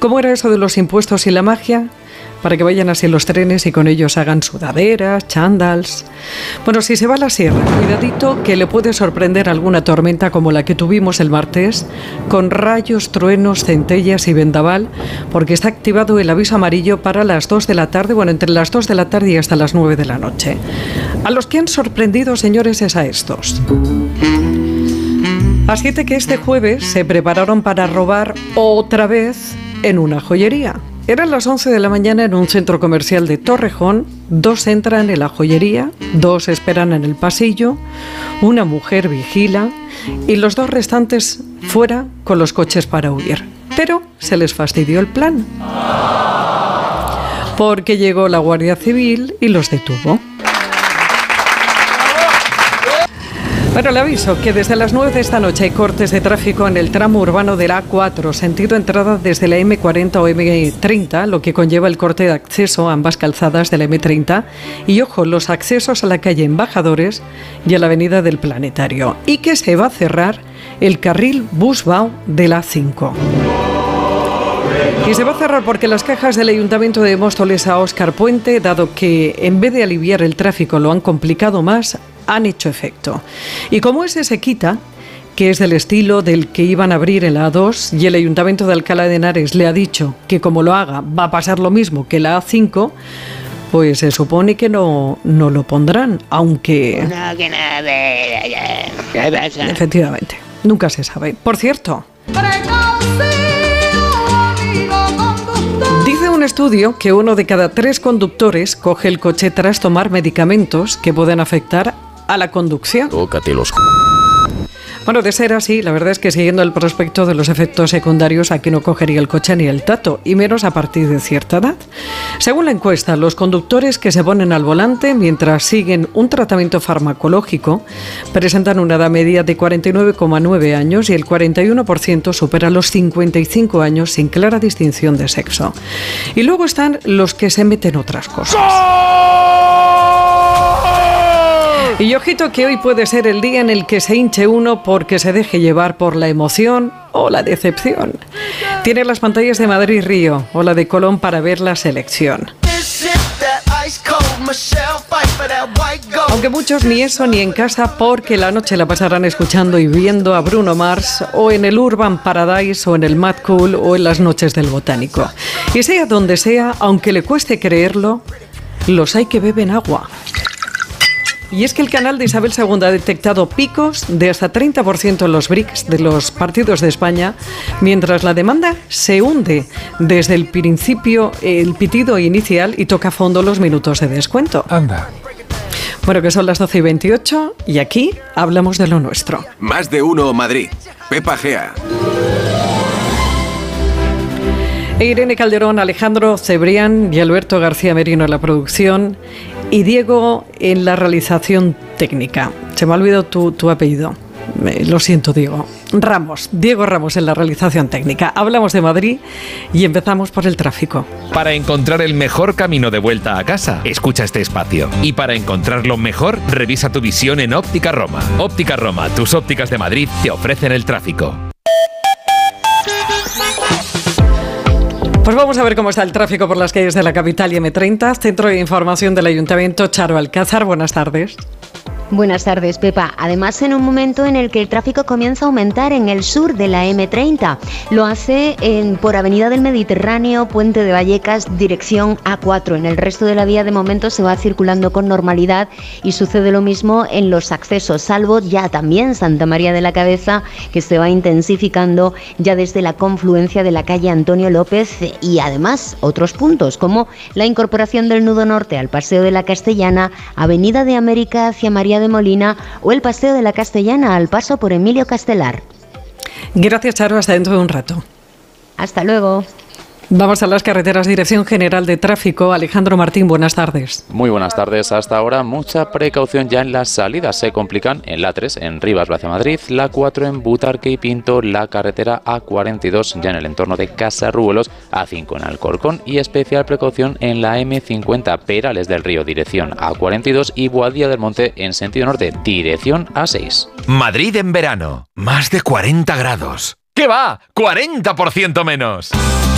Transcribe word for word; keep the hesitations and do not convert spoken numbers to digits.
cómo era eso de los impuestos y la magia? Para que vayan así los trenes y con ellos hagan sudaderas, chándals. Bueno, si se va a la sierra, cuidadito que le puede sorprender alguna tormenta como la que tuvimos el martes, con rayos, truenos, centellas y vendaval, porque está activado el aviso amarillo para las dos de la tarde, bueno, entre las dos de la tarde y hasta las nueve de la noche. A los que han sorprendido, señores, es a estos. Así que este jueves se prepararon para robar otra vez en una joyería. Eran las once de la mañana en un centro comercial de Torrejón. Dos entran en la joyería, dos esperan en el pasillo, una mujer vigila y los dos restantes fuera con los coches para huir. Pero se les fastidió el plan, porque llegó la Guardia Civil y los detuvo. Bueno, le aviso que desde las nueve de esta noche hay cortes de tráfico en el tramo urbano de la A cuatro, sentido entrada desde la eme cuarenta o eme treinta, lo que conlleva el corte de acceso a ambas calzadas de la eme treinta. Y ojo, los accesos a la calle Embajadores y a la avenida del Planetario. Y que se va a cerrar el carril Busbao de la A cinco. Y se va a cerrar porque las quejas del Ayuntamiento de Móstoles a Óscar Puente, dado que en vez de aliviar el tráfico lo han complicado más, han hecho efecto. Y como ese se quita, que es del estilo del que iban a abrir en la A dos, y el Ayuntamiento de Alcalá de Henares le ha dicho que como lo haga va a pasar lo mismo que la A cinco, pues se supone que no, no lo pondrán, aunque... No, que nada. Efectivamente, nunca se sabe. Por cierto... Dice un estudio que uno de cada tres conductores coge el coche tras tomar medicamentos que pueden afectar a la conducción. Tócate los... Bueno, de ser así, la verdad es que siguiendo el prospecto de los efectos secundarios, aquí no cogería el coche ni el tato, y menos a partir de cierta edad. Según la encuesta, los conductores que se ponen al volante mientras siguen un tratamiento farmacológico presentan una edad media de cuarenta y nueve coma nueve años y el cuarenta y uno por ciento supera los cincuenta y cinco años sin clara distinción de sexo. Y luego están los que se meten otras cosas. Y ojito que hoy puede ser el día en el que se hinche uno porque se deje llevar por la emoción o la decepción. Tiene las pantallas de Madrid-Río o la de Colón para ver la selección. Aunque muchos ni eso ni en casa, porque la noche la pasarán escuchando y viendo a Bruno Mars o en el Urban Paradise o en el Mad Cool o en las noches del Botánico. Y sea donde sea, aunque le cueste creerlo, los hay que beben agua. Y es que el canal de Isabel segunda ha detectado picos de hasta treinta por ciento en los B R I C S de los partidos de España, mientras la demanda se hunde desde el principio, el pitido inicial, y toca a fondo los minutos de descuento. Anda. Bueno, que son las doce y veintiocho y aquí hablamos de lo nuestro. Más de uno Madrid. Pepa Gea. Irene Calderón, Alejandro Cebrián y Alberto García Merino en la producción y Diego en la realización técnica. Se me ha olvidado tu, tu apellido. Eh, lo siento, Diego. Ramos, Diego Ramos en la realización técnica. Hablamos de Madrid y empezamos por el tráfico. Para encontrar el mejor camino de vuelta a casa, escucha este espacio. Y para encontrarlo mejor, revisa tu visión en Óptica Roma. Óptica Roma, tus ópticas de Madrid, te ofrecen el tráfico. Pues vamos a ver cómo está el tráfico por las calles de la capital y eme treinta. Centro de Información del Ayuntamiento, Charo Alcázar. Buenas tardes. Buenas tardes, Pepa. Además, en un momento en el que el tráfico comienza a aumentar en el sur de la eme treinta. Lo hace en, por Avenida del Mediterráneo, Puente de Vallecas, dirección A cuatro. En el resto de la vía, de momento, se va circulando con normalidad y sucede lo mismo en los accesos, salvo ya también Santa María de la Cabeza, que se va intensificando ya desde la confluencia de la calle Antonio López y además otros puntos, como la incorporación del nudo norte al Paseo de la Castellana, Avenida de América hacia María de Molina o el Paseo de la Castellana al paso por Emilio Castelar. Gracias, Charo. Hasta dentro de un rato. Hasta luego. Vamos a las carreteras. Dirección General de Tráfico. Alejandro Martín, buenas tardes. Muy buenas tardes. Hasta ahora mucha precaución ya en las salidas. Se complican en la tres en Rivas hacia Madrid, la cuatro en Butarque y Pinto, la carretera A cuarenta y dos ya en el entorno de Casarruelos, A cinco en Alcorcón y especial precaución en la eme cincuenta Perales del Río, dirección A cuarenta y dos y Boadilla del Monte en sentido norte, dirección A seis. Madrid en verano. Más de cuarenta grados. ¿Qué va? ¡cuarenta por ciento menos!